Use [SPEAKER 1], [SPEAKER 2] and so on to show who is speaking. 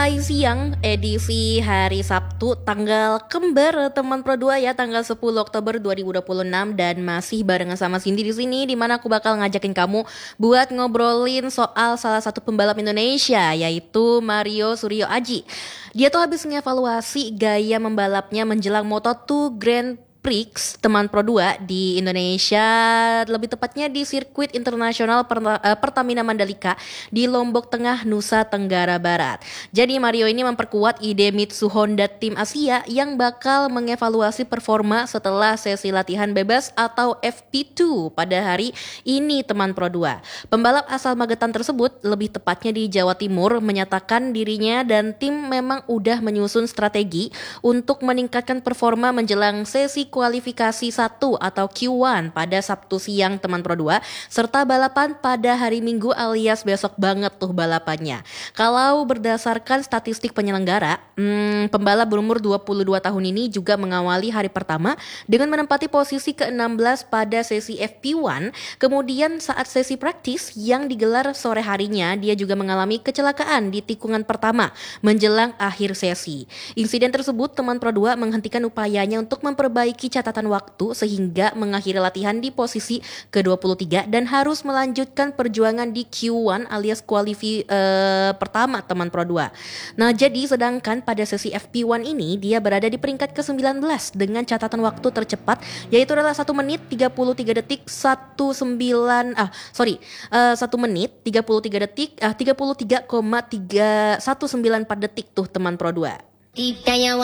[SPEAKER 1] Siang edisi hari Sabtu tanggal kembar teman Pro 2 ya, tanggal 10 Oktober 2026, dan masih barengan sama Cindy di sini, di mana aku bakal ngajakin kamu buat ngobrolin soal salah satu pembalap Indonesia, yaitu Mario Suryo Aji. Dia tuh habis ngevaluasi gaya membalapnya menjelang Moto2 Grand Prix teman Pro 2 di Indonesia, lebih tepatnya di sirkuit internasional Pertamina Mandalika di Lombok Tengah, Nusa Tenggara Barat. Jadi Mario ini memperkuat ide Mitsu Honda Tim Asia yang bakal mengevaluasi performa setelah sesi latihan bebas atau FP2 pada hari ini teman Pro 2. Pembalap asal Magetan tersebut, lebih tepatnya di Jawa Timur, menyatakan dirinya dan tim memang udah menyusun strategi untuk meningkatkan performa menjelang sesi kualifikasi 1 atau Q1 pada Sabtu siang teman Pro 2, serta balapan pada hari Minggu alias besok banget tuh balapannya. Kalau berdasarkan statistik penyelenggara, pembalap berumur 22 tahun ini juga mengawali hari pertama dengan menempati posisi ke-16 pada sesi FP1. Kemudian saat sesi praktis yang digelar sore harinya, dia juga mengalami kecelakaan di tikungan pertama menjelang akhir sesi. Insiden tersebut teman Pro 2 menghentikan upayanya untuk memperbaiki catatan waktu sehingga mengakhiri latihan di posisi ke-23 dan harus melanjutkan perjuangan di Q1 alias pertama teman Pro 2. Nah, jadi sedangkan pada sesi FP1 ini dia berada di peringkat ke-19 dengan catatan waktu tercepat, yaitu adalah 1 menit 33 detik 1 menit 33 detik 33,3194 detik tuh teman Pro 2.